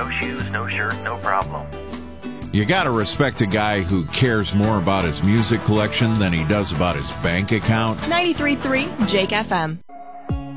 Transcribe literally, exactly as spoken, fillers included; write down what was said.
no shoes, no shirt, no problem. You gotta respect a guy who cares more about his music collection than he does about his bank account. ninety-three point three Jake F M.